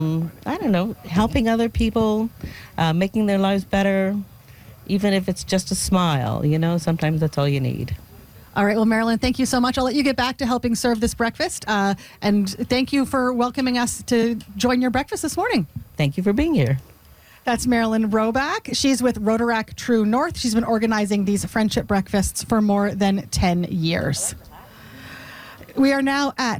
I don't know, helping other people, making their lives better, even if it's just a smile, sometimes that's all you need. All right. Well, Marilyn, thank you so much. I'll let you get back to helping serve this breakfast. And thank you for welcoming us to join your breakfast this morning. Thank you for being here. That's Marilyn Roback. She's with Rotaract True North. She's been organizing these friendship breakfasts for more than 10 years. We are now at